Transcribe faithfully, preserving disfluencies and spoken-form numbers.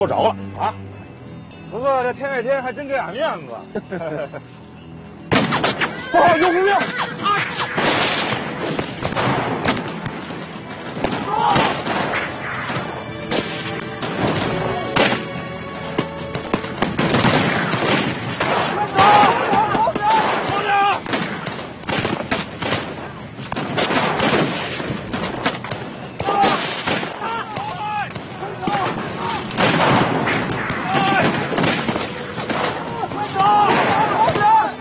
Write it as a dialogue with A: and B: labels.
A: 够着了啊！不过这天外天还真给俺面子。报告救护兵！啊！